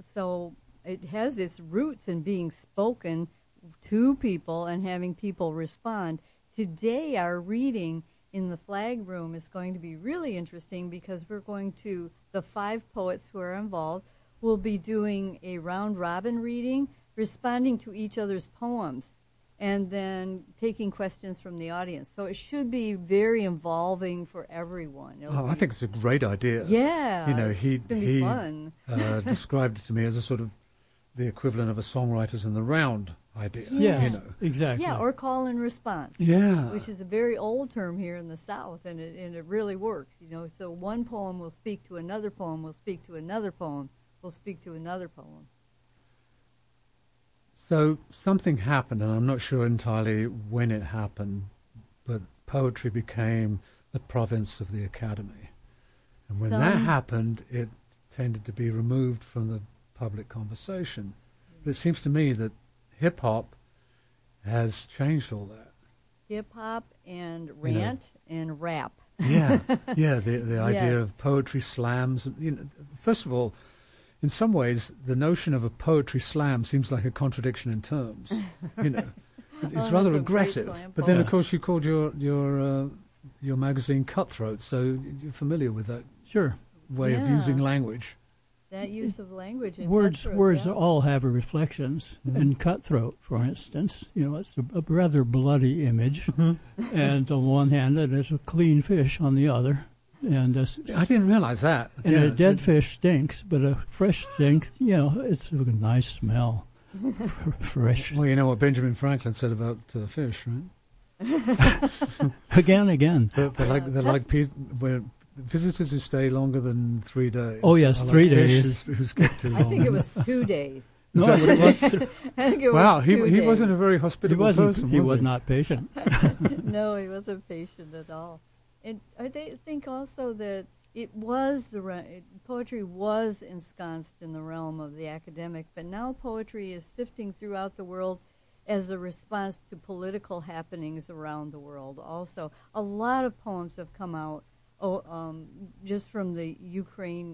so it has its roots in being spoken to people and having people respond. Today, our reading in the flag room is going to be really interesting because the 5 poets who are involved will be doing a round-robin reading, responding to each other's poems, and then taking questions from the audience. So it should be very involving for everyone. I think it's a great idea. Yeah, he fun. Described it to me as a sort of the equivalent of a Songwriters in the Round idea. Yes, exactly. Yeah, or call and response. Yeah, which is a very old term here in the South, and it really works. So one poem will speak to another poem, will speak to another poem, will speak to another poem. So something happened, and I'm not sure entirely when it happened, but poetry became the province of the Academy. And when that happened, it tended to be removed from the public conversation. But it seems to me that hip-hop has changed all that. Hip-hop and rant and rap. Yeah, the idea of poetry slams. First of all, in some ways, the notion of a poetry slam seems like a contradiction in terms. It's rather aggressive. But then, of course, you called your magazine Cutthroat, so you're familiar with that way of using language. That use of language. In words all have reflections. And Cutthroat, for instance, it's a rather bloody image. And on one hand, there's a clean fish on the other. And I didn't realize that. And a dead fish stinks, but a fresh stink, it's a nice smell. Fresh. Well, you know what Benjamin Franklin said about fish, right? Again. They're like visitors who stay longer than 3 days. Oh, yes, 3 days. Who's kept too long. I think it was 2 days. No, Is that what it was? I think it wow, was he wasn't a very hospitable person. He was not patient. No, he wasn't patient at all. And I think also that poetry was ensconced in the realm of the academic, but now poetry is sifting throughout the world as a response to political happenings around the world. Also, a lot of poems have come out just from the Ukraine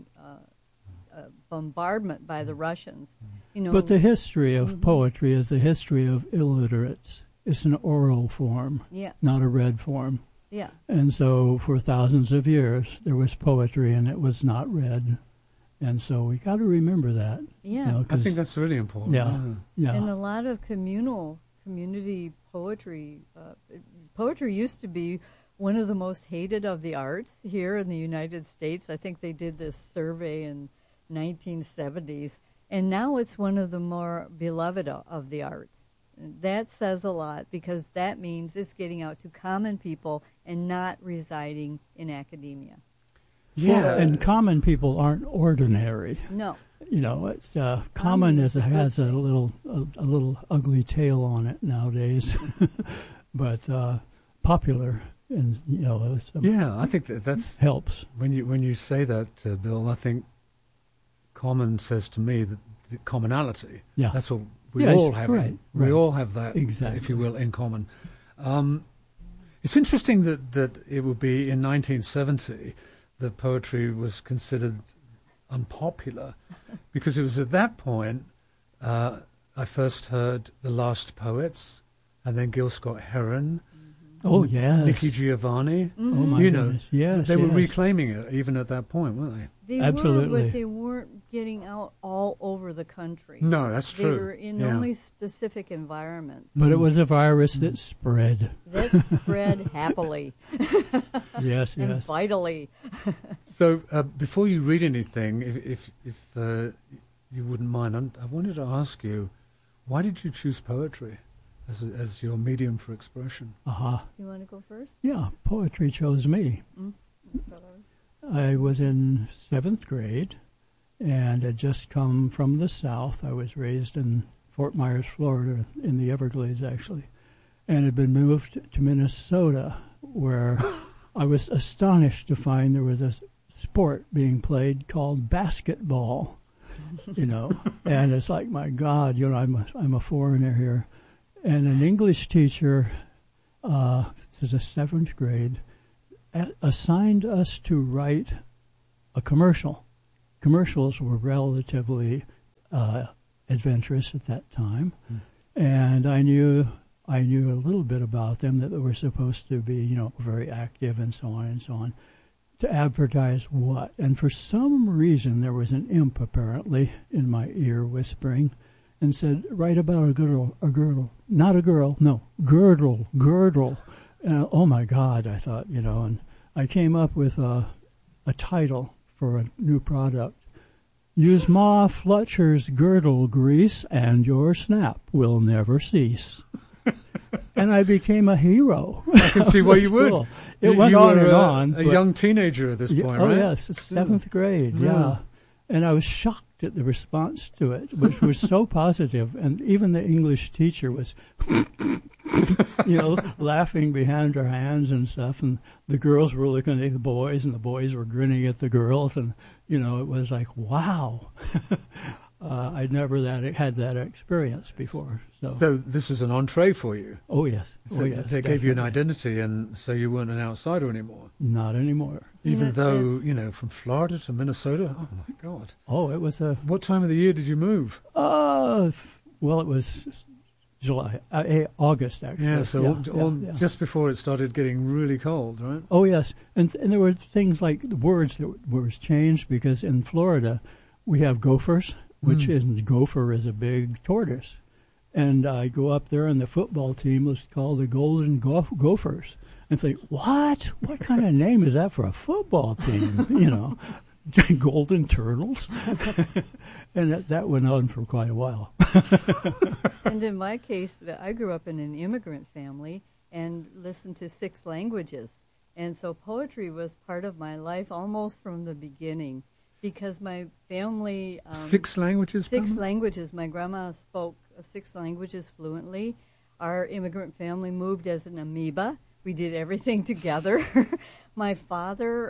bombardment by the Russians. But the history of poetry is the history of illiterates. It's an oral form, not a read form. Yeah. And so for thousands of years, there was poetry and it was not read. And so we got to remember that. Yeah. I think that's really important. Yeah. And a lot of community poetry. Poetry used to be one of the most hated of the arts here in the United States. I think they did this survey in 1970s. And now it's one of the more beloved of the arts. That says a lot because that means it's getting out to common people and not residing in academia. Yeah, and common people aren't ordinary. No. It's common has a little ugly tail on it nowadays, but popular and I think that's helps when you say that, Bill. I think common says to me that the commonality. Yeah, that's what. We all have it. We all have that, exactly, if you will, in common. It's interesting that it would be in 1970 that poetry was considered unpopular, because it was at that point I first heard The Last Poets, and then Gil Scott-Heron. Oh, yes. Nikki Giovanni. Oh, my goodness. Yes, they were reclaiming it even at that point, weren't they? They Absolutely. were, but they weren't getting out all over the country. No, that's true. They were in only specific environments. But it was a virus that spread. That spread happily. Yes, and vitally. So before you read anything, if you wouldn't mind, I wanted to ask you, why did you choose poetry as your medium for expression? You want to go first? Yeah, poetry chose me. I was in 7th grade and had just come from the South. I was raised in Fort Myers, Florida, in the Everglades, actually, and had been moved to Minnesota, where I was astonished to find there was a sport being played called basketball, and it's like, my God, I'm a foreigner here. And an English teacher, this is a 7th grade, assigned us to write a commercial. Commercials were relatively adventurous at that time, and I knew a little bit about them, that they were supposed to be, very active and so on and so on. To advertise what? And for some reason, there was an imp apparently in my ear whispering, and said, "Write about a girdle, not a girl, no, girdle." Oh my God, I thought, and I came up with a title for a new product. Use Ma Fletcher's girdle grease and your snap will never cease. And I became a hero. I can see why you would. It went on and on. A young teenager at this point, right? Oh, yes, seventh grade, yeah. And I was shocked at the response to it, which was so positive. And even the English teacher was, laughing behind her hands and stuff. And the girls were looking at the boys, and the boys were grinning at the girls. And, it was like, wow. I'd never had that experience before. So this was an entree for you? Oh, yes. So they gave you an identity, and so you weren't an outsider anymore? Not anymore. Even though, from Florida to Minnesota? Oh, my God. Oh, it was What time of the year did you move? Well, it was August, actually. Yeah, so just before it started getting really cold, right? Oh, yes. And there were things like the words that were changed, because in Florida we have gophers, which gopher is a big tortoise. And I go up there, and the football team was called the Golden Gophers. And think, what? What kind of name is that for a football team? Golden Turtles? And that went on for quite a while. And in my case, I grew up in an immigrant family and listened to 6 languages. And so poetry was part of my life almost from the beginning, because my family... 6 languages? 6 languages. My grandma spoke 6 languages fluently. Our immigrant family moved as an amoeba. We did everything together. My father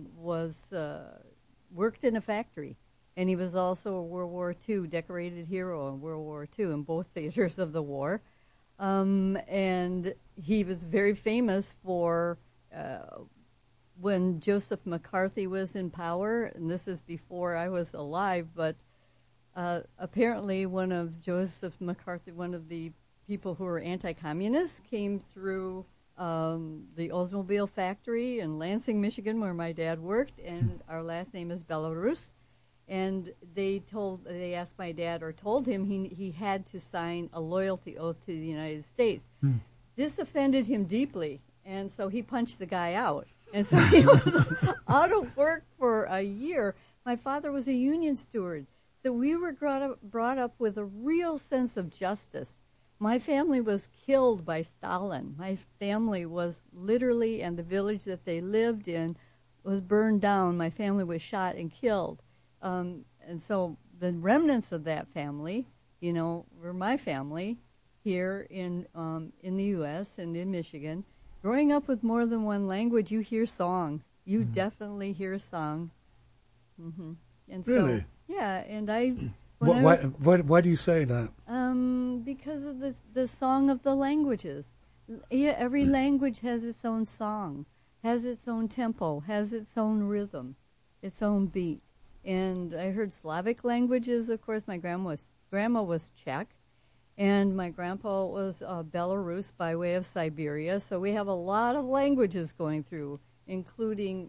worked in a factory, and he was also a World War II decorated hero in World War II in both theaters of the war. And he was very famous for when Joseph McCarthy was in power, and this is before I was alive, but apparently one of Joseph McCarthy, one of the people who were anti-communists, came through the Oldsmobile factory in Lansing, Michigan, where my dad worked, and our last name is Belarus. And they asked my dad, or told him he had to sign a loyalty oath to the United States. This offended him deeply, and so he punched the guy out. And so he was out of work for a year. My father was a union steward. So we were brought up with a real sense of justice. My family was killed by Stalin. My family was literally, and the village that they lived in was burned down. My family was shot and killed. And so the remnants of that family, were my family here in the U.S. and in Michigan. Growing up with more than one language, you hear song. You definitely hear song. Mm-hmm. And really? So, yeah, and I... Why do you say that? Because of the song of the languages. Yeah, every language has its own song, has its own tempo, has its own rhythm, its own beat. And I heard Slavic languages. Of course, my grandma was Czech, and my grandpa was Belarus by way of Siberia. So we have a lot of languages going through, including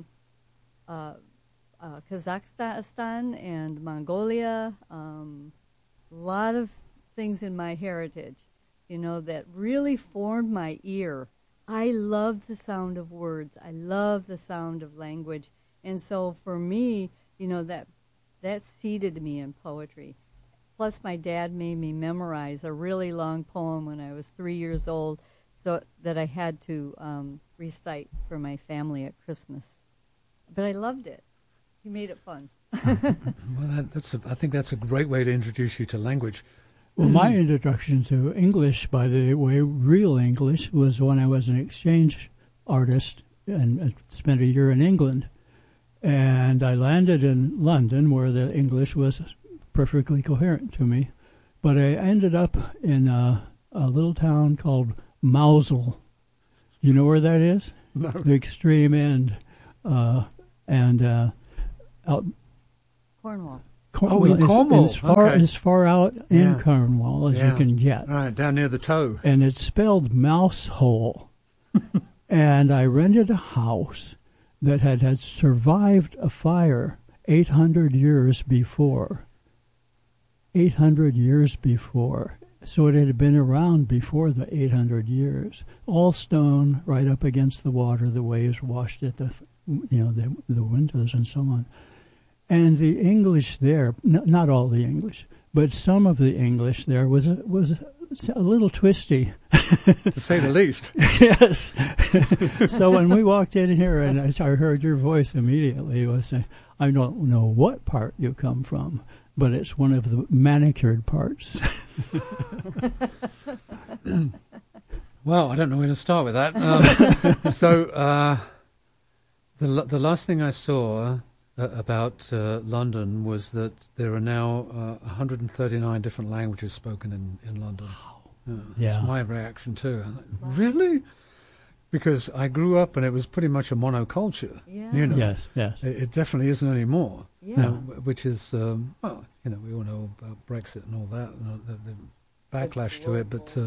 Kazakhstan and Mongolia. A lot of things in my heritage, that really formed my ear. I love the sound of words. I love the sound of language. And so for me, that seeded me in poetry. Plus, my dad made me memorize a really long poem when I was 3 years old, so that I had to recite for my family at Christmas. But I loved it. He made it fun. Well, I think that's a great way to introduce you to language. Well, my introduction to English, by the way, real English, was when I was an exchange artist and spent a year in England. And I landed in London, where the English was perfectly coherent to me. But I ended up in a little town called Mousehole. You know where that is? No. The extreme end. Out Cornwall. in Cornwall. As far out in Cornwall as you can get. Right, down near the toe. And it's spelled mouse hole. And I rented a house that had survived a fire 800 years before. 800 years before. So it had been around before the 800 years. All stone, right up against the water. The waves washed it, the windows and so on. And the English there, not all the English, but some of the English there was a little twisty. To say the least. Yes. So when we walked in here and I heard your voice immediately, it was saying, I don't know what part you come from, but it's one of the manicured parts. Well, I don't know where to start with that. The last thing I saw about London was that there are now 139 different languages spoken in London. Wow. That's my reaction too. I'm like, really? Because I grew up and it was pretty much a monoculture. Yeah. Yes. It definitely isn't anymore. Yeah. Which is, we all know about Brexit and all that, and the backlash to it. But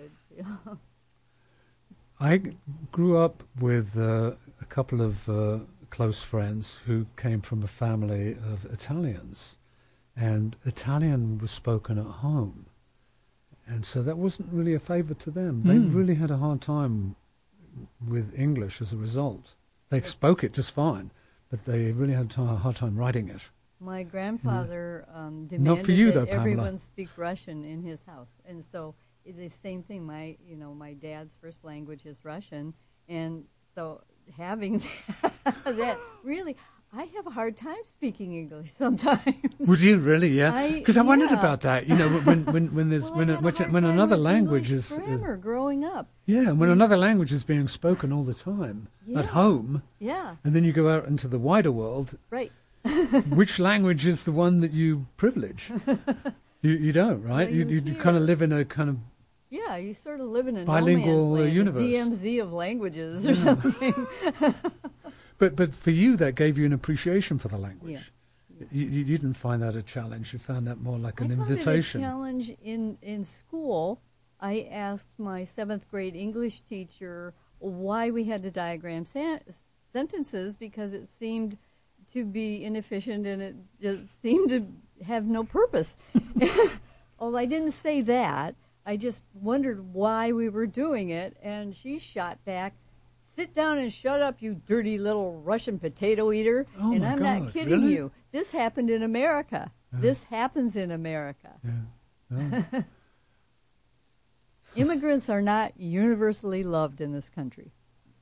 I grew up with a couple of close friends who came from a family of Italians, and Italian was spoken at home, and so that wasn't really a favour to them. They really had a hard time with English as a result. They spoke it just fine, but they really had a hard time writing it. My grandfather demanded Not for you, that though, everyone speak Russian in his house, and so it's the same thing. My dad's first language is Russian, and so having that really, I have a hard time speaking English sometimes. Would you really? Yeah, because I wondered about that. When another language is grammar growing up. Yeah, when another language is being spoken all the time at home. Yeah, and then you go out into the wider world. Right. Which language is the one that you privilege? You don't, right? Well, you kind of live in a kind of you sort of live in a bilingual no man's land, universe, a DMZ of languages or something. But for you, that gave you an appreciation for the language. Yeah. You didn't find that a challenge. You found that more like an I invitation. Found it a challenge in school. I asked my 7th grade English teacher why we had to diagram sentences, because it seemed to be inefficient and it just seemed to have no purpose. Although I didn't say that, I just wondered why we were doing it, and she shot back, "Sit down and shut up, you dirty little Russian potato eater." Oh, and my I'm God, not kidding really? you. This happened in America. This happens in America. Yeah. Oh. Immigrants are not universally loved in this country.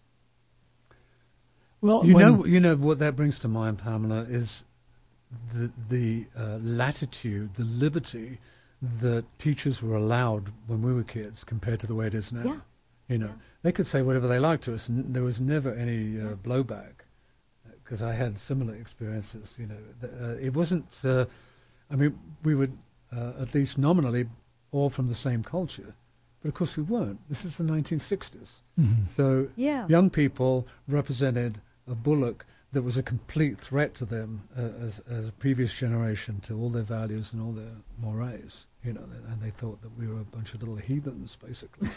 Well, you know what that brings to mind, Pamela, is the latitude, the liberty that teachers were allowed when we were kids compared to the way it is now. Yeah. They could say whatever they liked to us, and there was never any blowback. Because I had similar experiences. It wasn't. We were at least nominally all from the same culture, but of course we weren't. This is the 1960s, so young people represented a bullock that was a complete threat to them as a previous generation, to all their values and all their mores. And they thought that we were a bunch of little heathens, basically.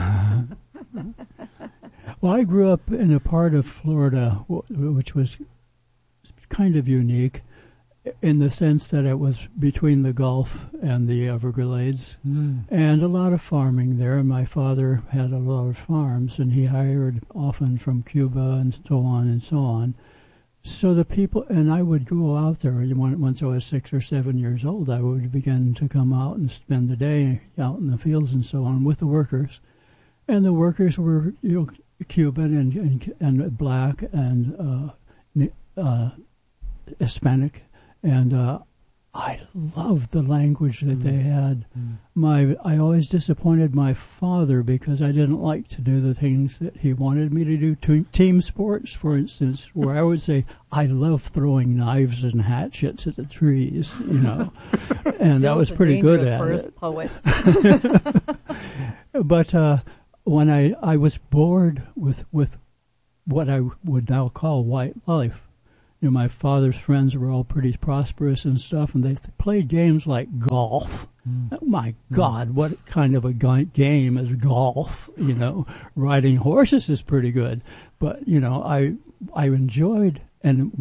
Well, I grew up in a part of Florida which was kind of unique in the sense that it was between the Gulf and the Everglades, and a lot of farming there. My father had a lot of farms, and he hired often from Cuba and so on and so on. So the people, and I would go out there once I was 6 or 7 years old. I would begin to come out and spend the day out in the fields and so on with the workers, and the workers were Cuban and black and Hispanic, and I loved the language that they had. I always disappointed my father because I didn't like to do the things that he wanted me to do. Team sports, for instance, where I would say, I love throwing knives and hatchets at the trees, and I was pretty good at it. Poet. But when I was bored with what I would now call white life, my father's friends were all pretty prosperous and stuff, and they played games like golf. Oh my God, what kind of a game is golf? Riding horses is pretty good, but I enjoyed. And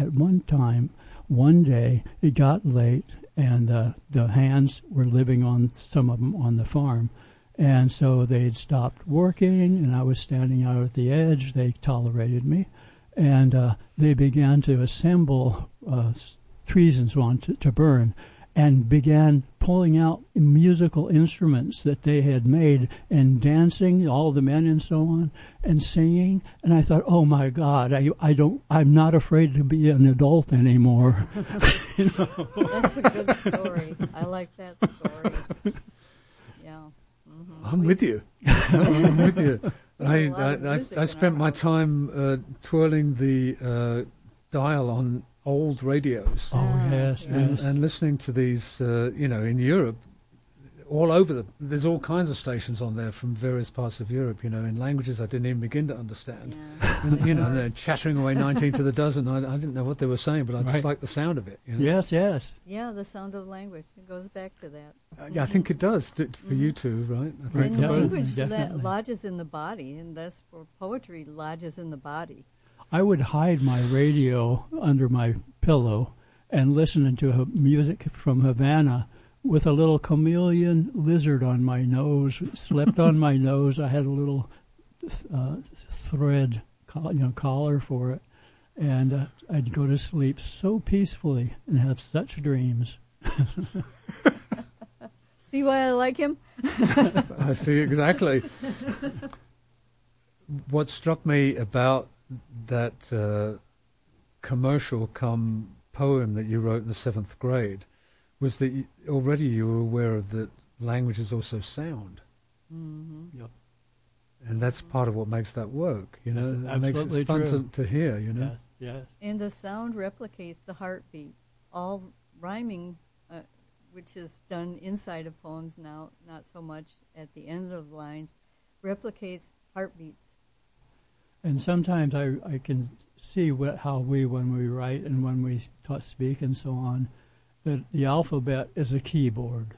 one day it got late, and the hands were living on some of them on the farm, and so they'd stopped working, and I was standing out at the edge. They tolerated me, and they began to assemble trees and so on to burn, and began pulling out musical instruments that they had made and dancing, all the men and so on, and singing. And I thought, oh my God, I'm not afraid to be an adult anymore. That's a good story. I like that story. Yeah. Mm-hmm. I'm with you. I'm with you. I spent my time twirling the dial on old radios. Oh, yes. And listening to these, in Europe, all over there's all kinds of stations on there from various parts of Europe, in languages I didn't even begin to understand. Yeah. And, they're chattering away 19 to the dozen. I didn't know what they were saying, but I just liked the sound of it. Yes. Yeah, the sound of language. It goes back to that. Yeah, I think it does for you too, right? I think And for both. language lodges in the body, and that's for poetry lodges in the body. I would hide my radio under my pillow and listen to music from Havana with a little chameleon lizard on my nose, slept on my nose. I had a little thread collar for it, and I'd go to sleep so peacefully and have such dreams. See why I like him? I see exactly. What struck me about that commercial poem that you wrote in the 7th grade was that already you were aware of that language is also sound. Mm-hmm. Yep. And that's part of what makes that work, That's It makes it fun to hear, Yes. And the sound replicates the heartbeat. All rhyming, which is done inside of poems now, not so much at the end of lines, replicates heartbeats. And sometimes I can see how when we write and when we speak and so on, that the alphabet is a keyboard.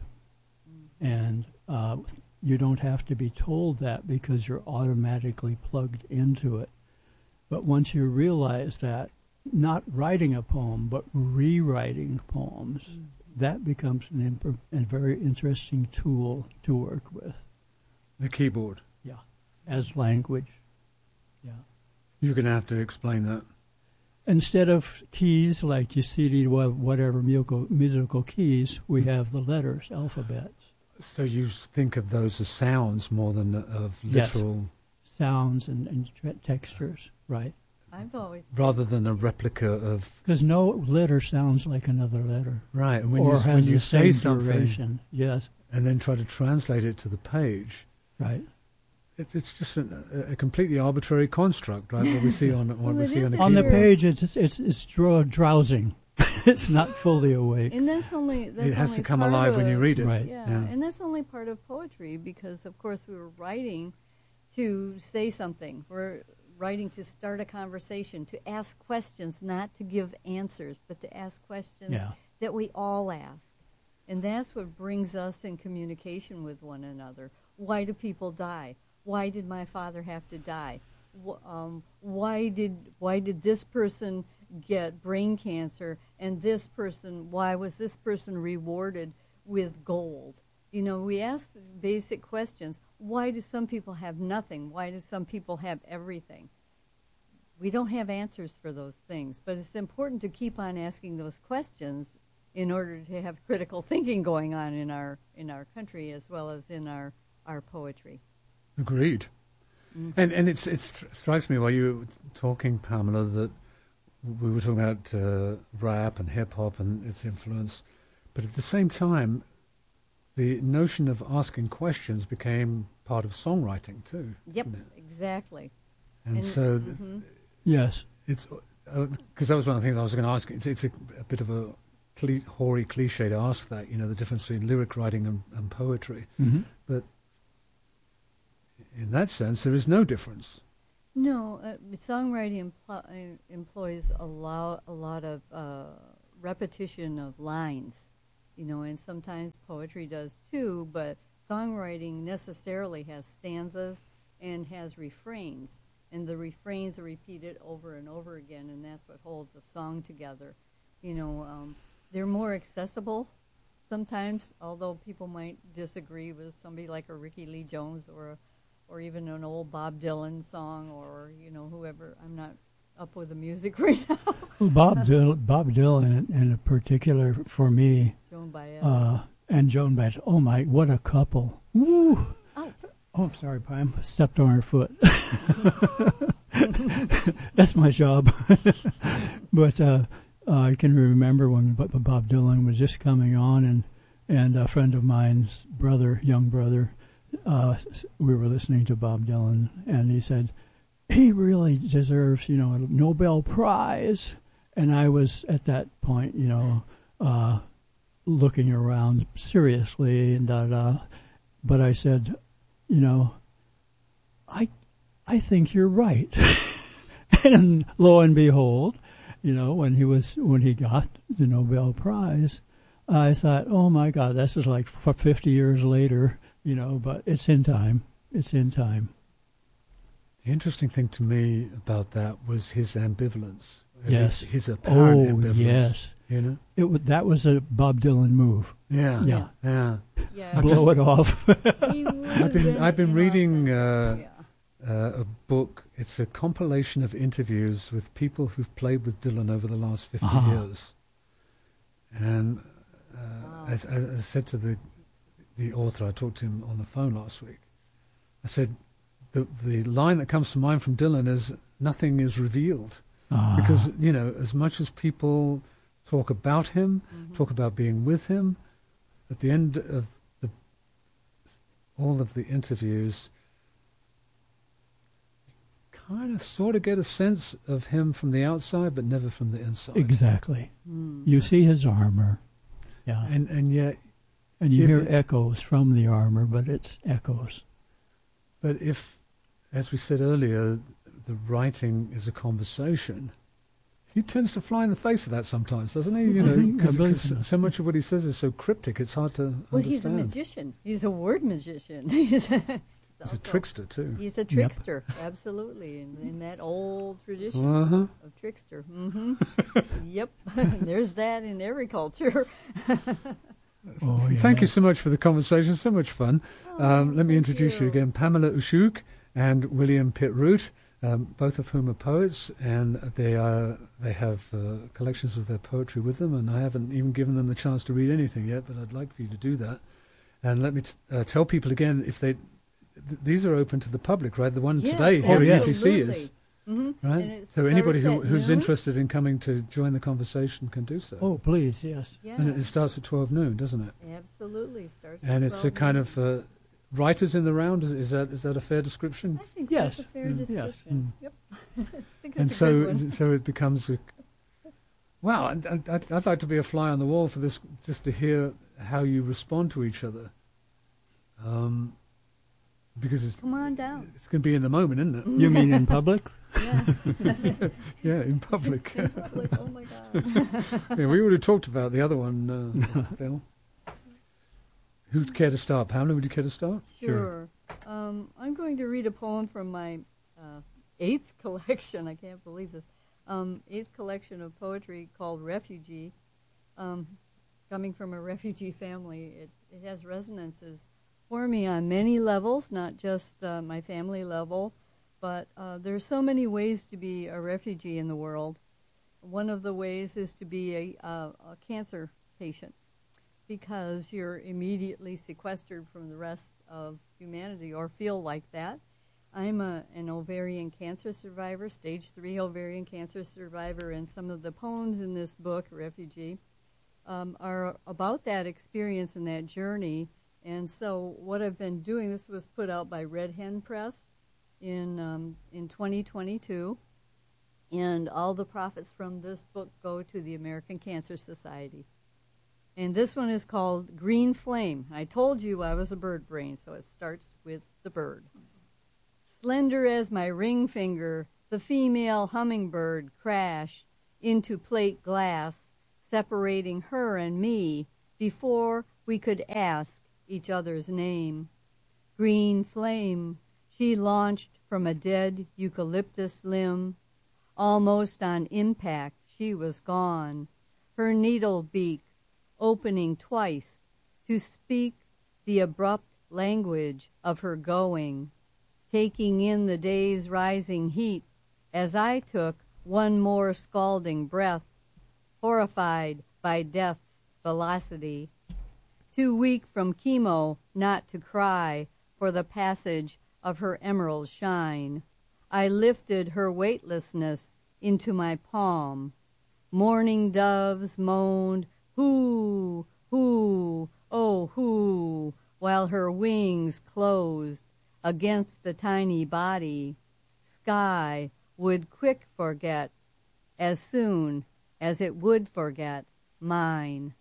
And you don't have to be told that because you're automatically plugged into it. But once you realize that, not writing a poem, but rewriting poems, that becomes a very interesting tool to work with. The keyboard. Yeah, as language. Yeah. You're going to have to explain that. Instead of keys like you see whatever musical keys, we have the letters, alphabets. So you think of those as sounds more than of literal... Yes. Sounds and textures, right. I've always... Rather than a replica of... Because no letter sounds like another letter. Right, and when you say something... duration, yes. And then try to translate it to the page... Right. It's just a completely arbitrary construct, right? What we see on the page. It's drowsing. It's not fully awake. And that's only it has to come alive when you read it, right? Yeah, and that's only part of poetry because, of course, we were writing to say something. We're writing to start a conversation, to ask questions, not to give answers, but to ask questions that we all ask, and that's what brings us in communication with one another. Why do people die? Why did my father have to die? Why did this person get brain cancer and this person? Why was this person rewarded with gold? We ask basic questions. Why do some people have nothing? Why do some people have everything? We don't have answers for those things, but it's important to keep on asking those questions in order to have critical thinking going on in our country as well as in our poetry. Agreed. Mm-hmm. And it strikes me while you were talking, Pamela, that we were talking about rap and hip-hop and its influence, but at the same time, the notion of asking questions became part of songwriting too. Yep, exactly. And so... yes. It's because that was one of the things I was going to ask. It's a bit of a hoary cliche to ask that, the difference between lyric writing and poetry. Mm-hmm. But in that sense, there is no difference. No, songwriting employs a lot of repetition of lines, and sometimes poetry does too, but songwriting necessarily has stanzas and has refrains, and the refrains are repeated over and over again, and that's what holds a song together. They're more accessible sometimes, although people might disagree with somebody like a Ricky Lee Jones or even an old Bob Dylan song, or whoever. I'm not up with the music right now. Well, Bob Dylan in particular for me. Joan Baez. And Joan Baez. Oh my, what a couple! Woo! Oh, I'm sorry, Pam. I stepped on her foot. That's my job. But I can remember when Bob Dylan was just coming on, and a friend of mine's young brother, we were listening to Bob Dylan, and he said, he really deserves, a Nobel Prize. And I was at that point, looking around seriously and but I said, I think you're right. And lo and behold, when he got the Nobel Prize, I thought, oh my God, this is like 50 years later, but it's in time. It's in time. The interesting thing to me about that was his ambivalence. Yes. His apparent ambivalence. Yes. That was a Bob Dylan move. Yeah. Blow it off. I've been reading a book. It's a compilation of interviews with people who've played with Dylan over the last 50 years. And as I said to the author, I talked to him on the phone last week. I said, the line that comes to mind from Dylan is, nothing is revealed. Because, as much as people talk about him, talk about being with him, at the end of all of the interviews, you kind of sort of get a sense of him from the outside, but never from the inside. Exactly. You see his armor. Yeah. And yet... And you hear echoes from the armor, but it's echoes. But if, as we said earlier, the writing is a conversation, he tends to fly in the face of that sometimes, doesn't he? Because so much of what he says is so cryptic, it's hard to understand. Well, he's a magician. He's a word magician. He's a trickster, too. He's a trickster, absolutely, in that old tradition of trickster. Yep, there's that in every culture. Thank you so much for the conversation. So much fun. Let me introduce you again. Pamela Ushuk and William Pitt-Root, both of whom are poets, and they have collections of their poetry with them, and I haven't even given them the chance to read anything yet, but I'd like for you to do that. And let me tell people again, if these are open to the public, right? The one today here at UTC is. Right? So anybody who's interested in coming to join the conversation can do so. Oh, please, yes. Yeah. And it starts at 12 noon, doesn't it? Absolutely. Starts at 12 and it's a kind of writers in the round. Is that a fair description? I think that's a fair description. Yes. Yep. I think And it's a good one. so it becomes wow, I'd like to be a fly on the wall for this, just to hear how you respond to each other. Because come on down. It's going to be in the moment, isn't it? You mean in public? Yeah. Yeah, in public. In public. Oh my God. Yeah, we already talked about the other one, Phil. Who'd care to start? Pamela, would you care to start? Sure. I'm going to read a poem from my 8th collection. I can't believe this. 8th collection of poetry called Refugee. Coming from a refugee family, it has resonances for me on many levels, not just my family level, but there's so many ways to be a refugee in the world. One of the ways is to be a cancer patient, because you're immediately sequestered from the rest of humanity, or feel like that. I'm an ovarian cancer survivor, stage 3 ovarian cancer survivor, and some of the poems in this book, Refugee, are about that experience and that journey. And so what I've been doing, this was put out by Red Hen Press in 2022, and all the profits from this book go to the American Cancer Society. And this one is called Green Flame. I told you I was a bird brain, so it starts with the bird. Slender as my ring finger, the female hummingbird crashed into plate glass, separating her and me before we could ask each other's name. Green flame, she launched from a dead eucalyptus limb. Almost on impact, she was gone, her needle beak opening twice to speak the abrupt language of her going, taking in the day's rising heat as I took one more scalding breath, horrified by death's velocity. Too weak from chemo not to cry for the passage of her emerald shine, I lifted her weightlessness into my palm. Morning doves moaned, hoo, hoo, oh, hoo, while her wings closed against the tiny body. Sky would quick forget as soon as it would forget mine.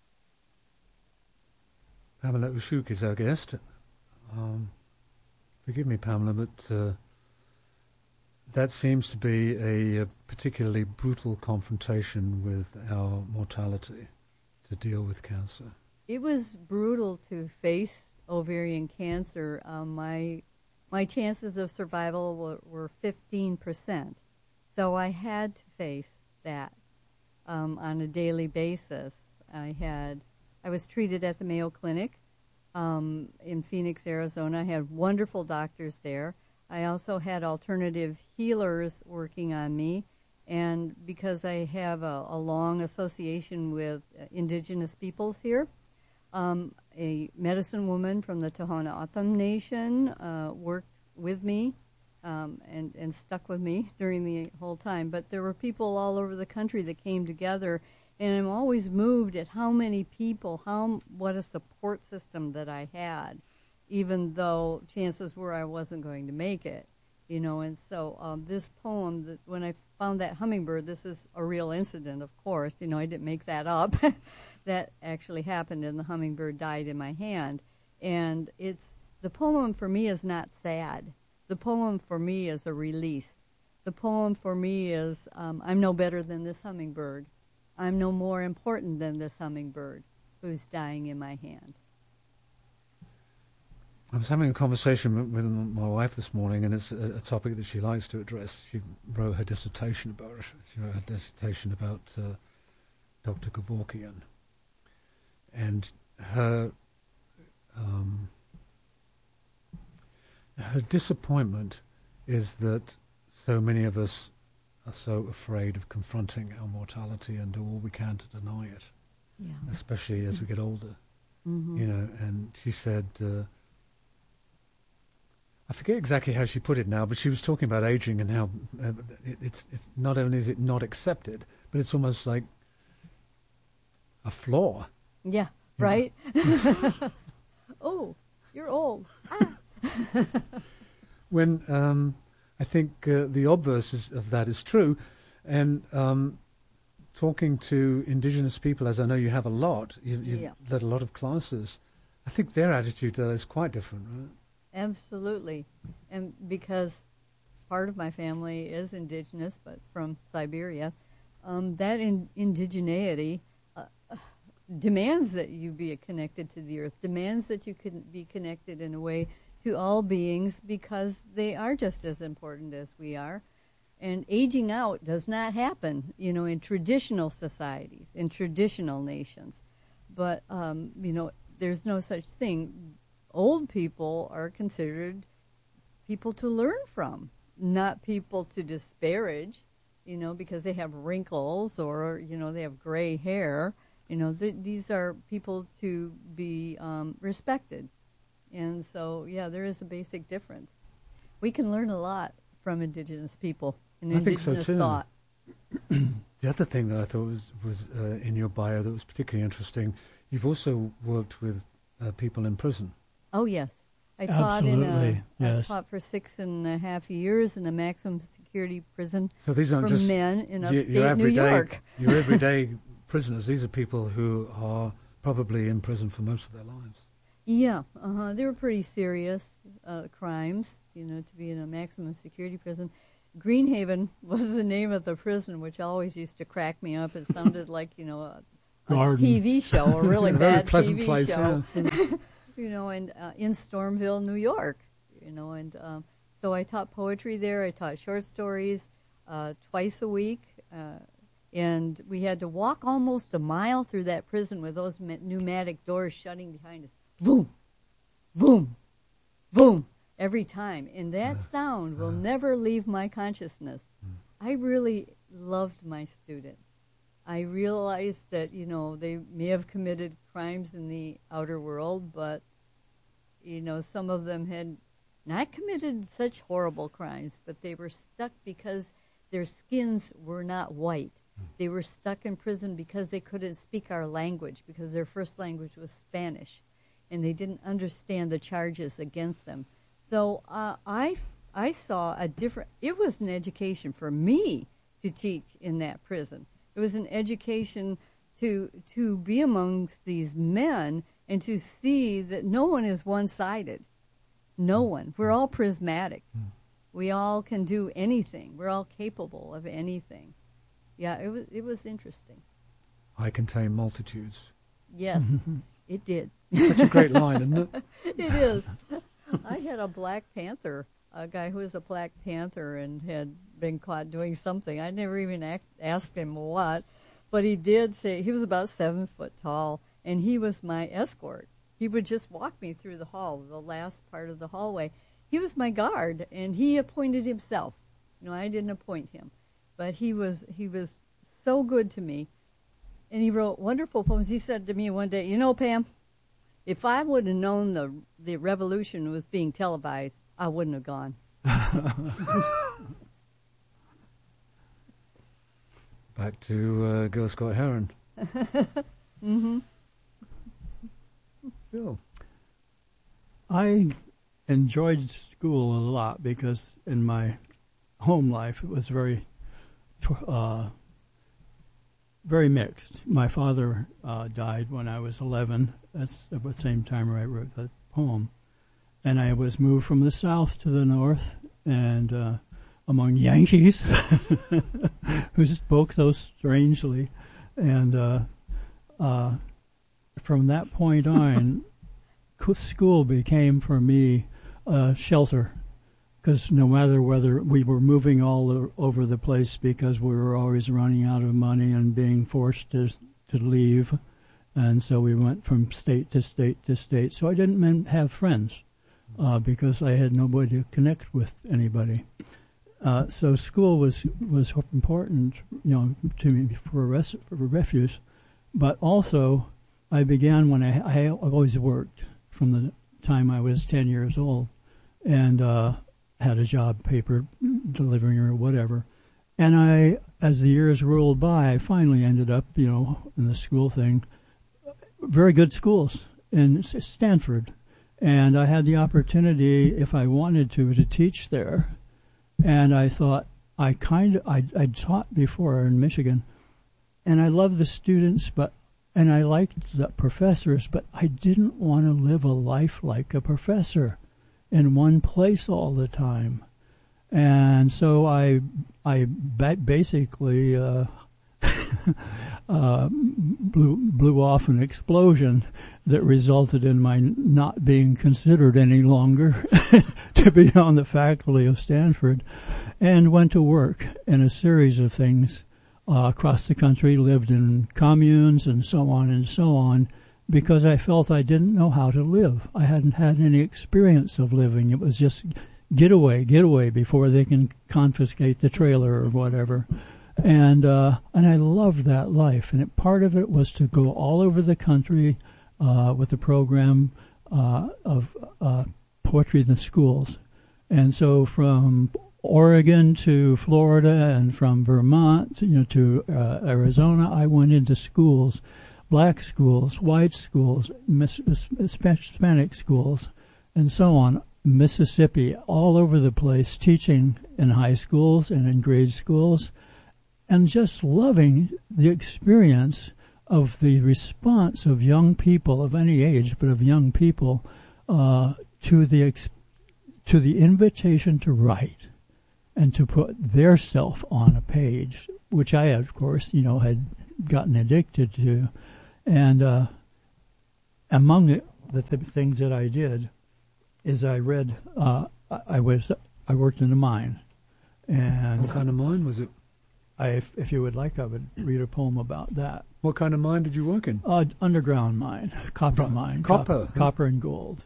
Pamela Ushuk is our guest. Forgive me, Pamela, but that seems to be a particularly brutal confrontation with our mortality to deal with cancer. It was brutal to face ovarian cancer. My chances of survival were 15%, so I had to face that on a daily basis. I was treated at the Mayo Clinic in Phoenix, Arizona. I had wonderful doctors there. I also had alternative healers working on me, and because I have a long association with indigenous peoples here, a medicine woman from the Tohono O'odham Nation worked with me and stuck with me during the whole time. But there were people all over the country that came together, and I'm always moved at how many people, what a support system that I had, even though chances were I wasn't going to make it, And so this poem, when I found that hummingbird, this is a real incident, of course. I didn't make that up. That actually happened, and the hummingbird died in my hand. And the poem for me is not sad. The poem for me is a release. The poem for me is I'm no better than this hummingbird. I'm no more important than this hummingbird who's dying in my hand. I was having a conversation with my wife this morning, and it's a topic that she likes to address. She wrote her dissertation about it. She wrote her dissertation about Dr. Kevorkian. And her disappointment is that so many of us are so afraid of confronting our mortality and do all we can to deny it, especially as we get older. Mm-hmm. And she said, I forget exactly how she put it now, but she was talking about aging and how it's not only is it not accepted, but it's almost like a flaw. Yeah, right? Oh, you're old. When I think the obverse of that is true, and talking to indigenous people, as I know you have a lot, you've led a lot of classes, I think their attitude to that is quite different, right? Absolutely. And because part of my family is indigenous, but from Siberia, that indigeneity demands that you be connected to the earth, demands that you can be connected in a way to all beings because they are just as important as we are. And aging out does not happen, in traditional societies, in traditional nations. But, there's no such thing. Old people are considered people to learn from, not people to disparage, because they have wrinkles or, they have gray hair. These are people to be respected. And so, there is a basic difference. We can learn a lot from indigenous people and indigenous thought. The other thing that I thought was in your bio that was particularly interesting, you've also worked with people in prison. Oh, yes. I taught for 6.5 years in a maximum security prison for men in upstate New York. Your everyday prisoners. These are people who are probably in prison for most of their lives. Yeah, they were pretty serious crimes, to be in a maximum security prison. Greenhaven was the name of the prison, which always used to crack me up. It sounded like, a TV show, a really bad TV place, show. Yeah. And in Stormville, New York, and so I taught poetry there. I taught short stories twice a week, and we had to walk almost a mile through that prison with those pneumatic doors shutting behind us. Boom, boom, boom, every time. And that sound will never leave my consciousness. I really loved my students. I realized that, they may have committed crimes in the outer world, but, some of them had not committed such horrible crimes, but they were stuck because their skins were not white. They were stuck in prison because they couldn't speak our language, because their first language was Spanish, and they didn't understand the charges against them. So I saw a different. It was an education for me to teach in that prison. It was an education to be amongst these men and to see that no one is one-sided. No one. We're all prismatic. We all can do anything. We're all capable of anything. Yeah, it was interesting. I contain multitudes. Yes, it did. Such a great line, isn't it? It is. I had a Black Panther, a guy who was a Black Panther and had been caught doing something. I never even asked him what, but he did say he was about 7 foot tall, and he was my escort. He would just walk me through the hall, the last part of the hallway. He was my guard, and he appointed himself. I didn't appoint him, but he was so good to me, and he wrote wonderful poems. He said to me one day, Pam, if I would have known the revolution was being televised, I wouldn't have gone. Back to Gil Scott-Heron. Mm-hmm. Bill. I enjoyed school a lot because in my home life it was very mixed. My father died when I was 11. That's at the same time I wrote that poem. And I was moved from the south to the north, and among Yankees who spoke so strangely. And from that point on, school became for me a shelter, because no matter whether we were moving all over the place because we were always running out of money and being forced to leave, and so we went from state to state to state. So I didn't have friends because I had nobody to connect with anybody. So school was important, to me for refuge. But also, I began when I always worked from the time I was 10 years old, and had a job, paper delivering or whatever. And as the years rolled by, I finally ended up, in the school thing, very good schools in Stanford. And I had the opportunity, if I wanted to teach there. And I thought, I taught before in Michigan, and I loved the students, and I liked the professors, but I didn't want to live a life like a professor in one place all the time. And so I basically blew off an explosion that resulted in my not being considered any longer to be on the faculty of Stanford, and went to work in a series of things across the country, lived in communes and so on, because I felt I didn't know how to live. I hadn't had any experience of living. It was just get away before they can confiscate the trailer or whatever. And I loved that life. And part of it was to go all over the country with a program of poetry in the schools. And so from Oregon to Florida and from Vermont, to Arizona, I went into schools, black schools, white schools, Hispanic schools, and so on, Mississippi, all over the place, teaching in high schools and in grade schools, and just loving the experience of the response of young people of any age, but of young people, to the invitation to write and to put their self on a page, which I, of course, had gotten addicted to. And among the things that I did is I read. I worked in a mine. And what kind of mine was it? If you would like, I would read a poem about that. What kind of mine did you work in? Underground mine, copper mine. Copper and gold.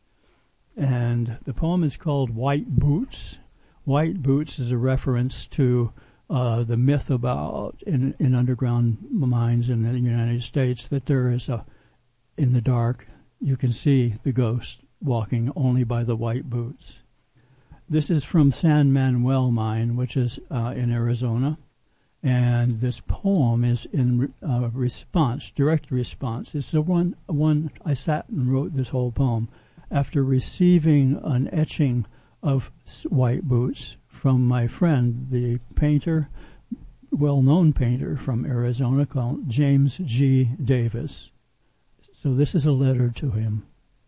And the poem is called White Boots. White Boots is a reference to the myth about in underground mines in the United States that there is in the dark, you can see the ghost walking only by the white boots. This is from San Manuel Mine, which is in Arizona. And this poem is in direct response. It's the one I sat and wrote this whole poem after receiving an etching of white boots from my friend, the painter, well-known painter from Arizona called James G. Davis. So this is a letter to him.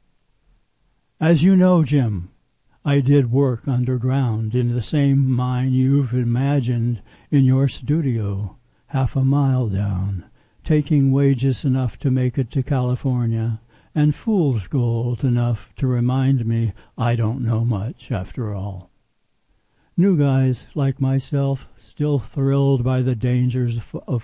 As you know, Jim, I did work underground in the same mine you've imagined in your studio, half a mile down, taking wages enough to make it to California, and fool's gold enough to remind me I don't know much after all. New guys like myself, still thrilled by the dangers of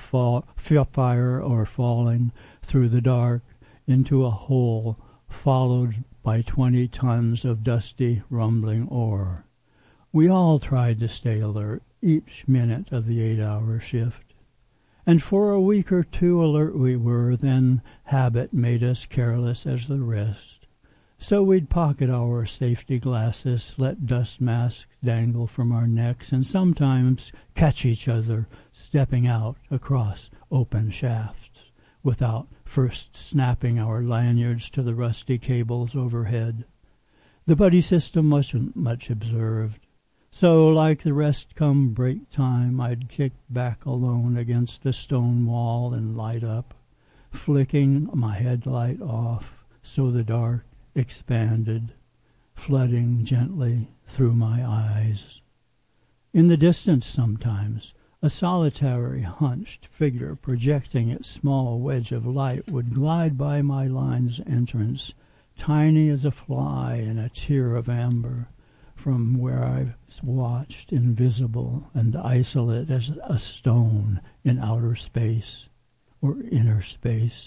fire or falling through the dark into a hole followed by 20 tons of dusty, rumbling ore. We all tried to stay alert each minute of the 8-hour shift. And for a week or two alert we were, then habit made us careless as the rest. So we'd pocket our safety glasses, let dust masks dangle from our necks, and sometimes catch each other stepping out across open shafts without first snapping our lanyards to the rusty cables overhead. The buddy system wasn't much observed. So, like the rest come break time, I'd kick back alone against the stone wall and light up, flicking my headlight off so the dark expanded, flooding gently through my eyes. In the distance sometimes, a solitary, hunched figure projecting its small wedge of light would glide by my line's entrance, tiny as a fly in a tear of amber, from where I watched, invisible and isolate as a stone in outer space or inner space,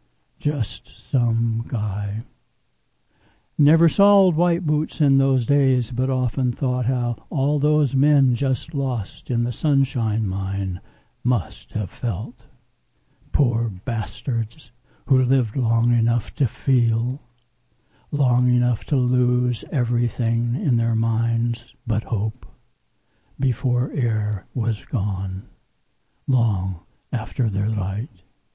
just some guy. Never saw old White Boots in those days, but often thought how all those men just lost in the Sunshine Mine must have felt. Poor bastards who lived long enough to feel, long enough to lose everything in their minds but hope, before air was gone, long after their light.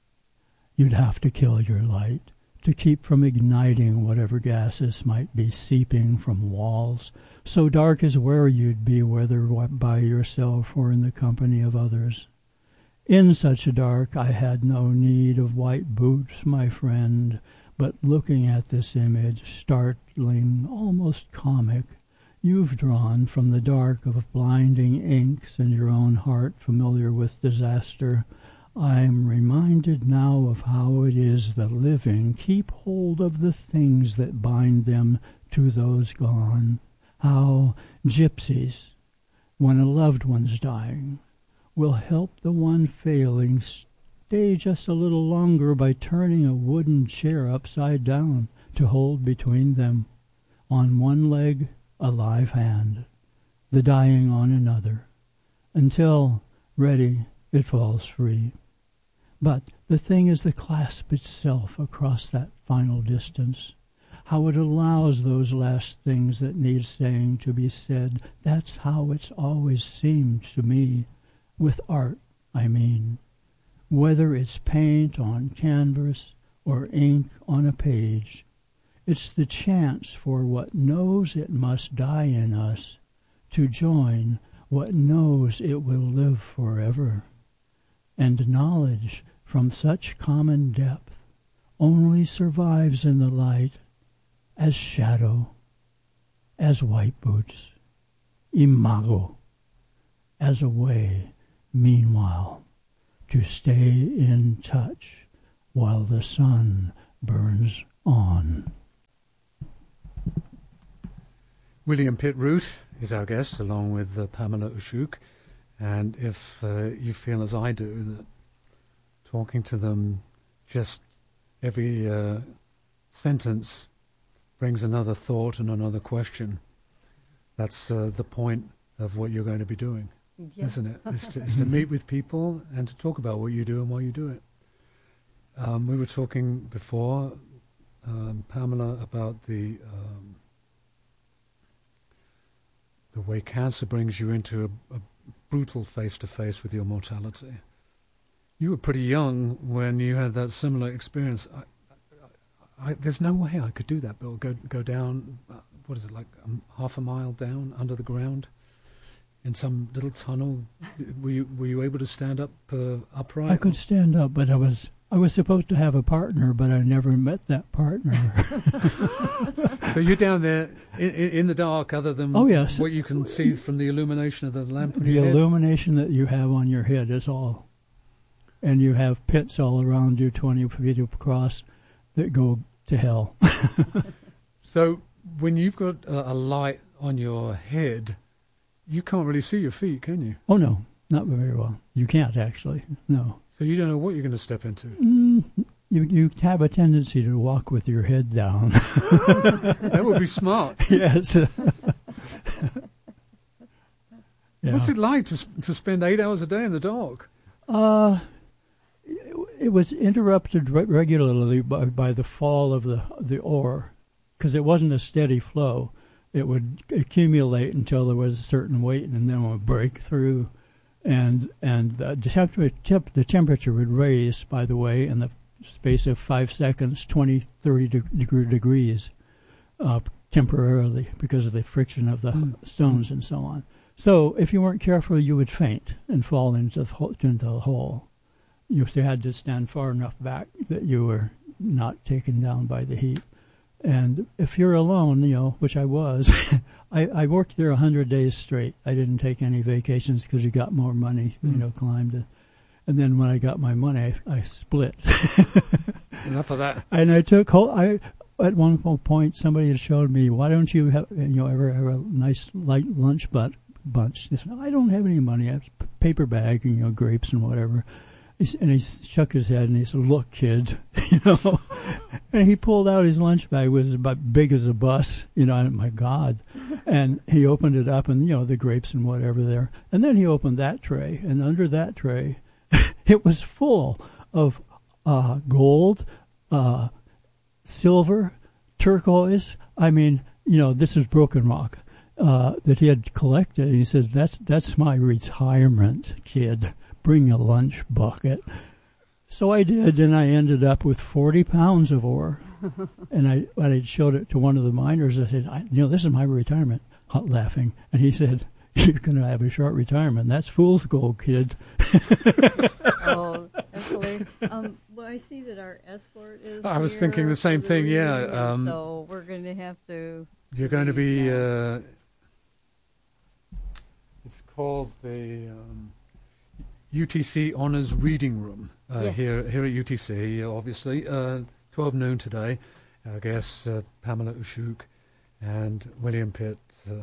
You'd have to kill your light to keep from igniting whatever gases might be seeping from walls, so dark is where you'd be, whether by yourself or in the company of others. In such a dark I had no need of white boots, my friend, but looking at this image, startling, almost comic, you've drawn from the dark of blinding inks in your own heart familiar with disaster, I'm reminded now of how it is the living keep hold of the things that bind them to those gone, how gypsies, when a loved one's dying, will help the one failing stay just a little longer by turning a wooden chair upside down to hold between them, on one leg a live hand, the dying on another, until, ready, it falls free. But the thing is the clasp itself across that final distance, how it allows those last things that need saying to be said. That's how it's always seemed to me, with art, I mean, whether it's paint on canvas or ink on a page. It's the chance for what knows it must die in us to join what knows it will live forever. And knowledge from such common depth only survives in the light as shadow, as white boots, imago, as a way, meanwhile, to stay in touch while the sun burns on. William Pitt Root is our guest, along with Pamela Ushuk. And if you feel as I do, that talking to them, just every sentence brings another thought and another question, that's the point of what you're going to be doing, isn't it? Is to meet with people and to talk about what you do and why you do it. We were talking before, Pamela, about the way cancer brings you into a brutal face-to-face with your mortality. You were pretty young when you had that similar experience. There's no way I could do that, Bill. Go down, what is it, like half a mile down under the ground in some little tunnel. Were you able to stand up upright? I could stand up, but I was supposed to have a partner, but I never met that partner. So you're down there in the dark, other than what you can see from the illumination of the lamp on the your head? illumination that you have on your head is all. And you have pits all around you, 20 feet across, that go to hell. So when you've got a light on your head, you can't really see your feet, can you? Oh, no, not very well. You can't, actually, no. So you don't know what you're going to step into? You have a tendency to walk with your head down. That would be smart. Yes. Yeah. What's it like to spend 8 hours a day in the dark? It was interrupted regularly by the fall of the ore, because it wasn't a steady flow. It would accumulate until there was a certain weight, and then it would break through. And the temperature would raise, by the way, in the space of 5 seconds, 20, 30 degrees temporarily because of the friction of the stones and so on. So if you weren't careful, you would faint and fall into the hole. You had to stand far enough back that you were not taken down by the heat. And if you're alone, which I was, I worked there 100 days straight. I didn't take any vacations because you got more money, climbed it. And then when I got my money, I split. Enough of that. And I took at one point, somebody had showed me, why don't you ever have a nice light lunch bunch? They said, I don't have any money. I have a paper bag, grapes and whatever. And he shook his head and he said, look, kid, And he pulled out his lunch bag, which was about big as a bus, my God. And he opened it up and, the grapes and whatever there. And then he opened that tray. And under that tray, it was full of gold, silver, turquoise. I mean, this is broken rock that he had collected. And he said, that's my retirement, kid. Bring a lunch bucket. So I did, and I ended up with 40 pounds of ore. And I showed it to one of the miners. I said, this is my retirement, laughing. And he said, you're going to have a short retirement. That's fool's gold, kid. Oh, that's hilarious. Well, I see that our escort is I was thinking the same thing, yeah. So we're going to have to... You're going to be... it's called the... UTC Honours Reading Room here at UTC, obviously. 12 noon today. Our guests, Pamela Ushuk and William Pitt.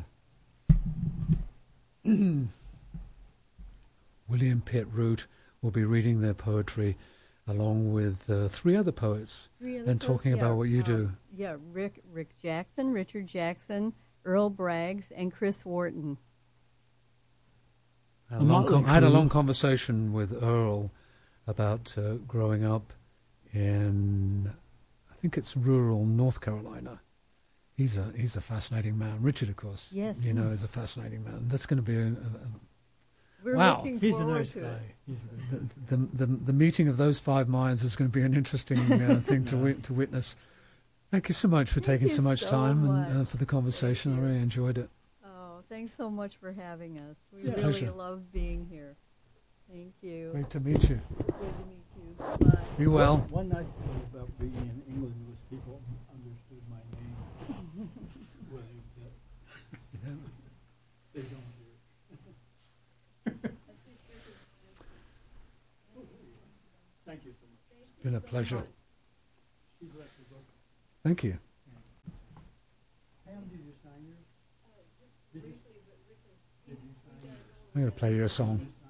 William Pitt Root will be reading their poetry along with 3 other poets and talking about what you do. Yeah, Rick Jackson, Richard Jackson, Earl Braggs, and Chris Wharton. I had a long conversation with Earl about growing up in, I think it's rural North Carolina. He's a fascinating man. Richard, of course, yes, is a fascinating man. That's going to be We're wow. He's a nice guy. The meeting of those 5 minds is going to be an interesting thing to witness. Thank you so much for taking so much time and for the conversation. I really enjoyed it. Thanks so much for having us. We really love being here. Thank you. Great to meet you. Good to meet you. Be well. One nice thing about being in England was people understood my name. Well, they don't here. Thank you so much. It's been a pleasure. Thank you. Pam, did you sign yours? I'm going to play you a song.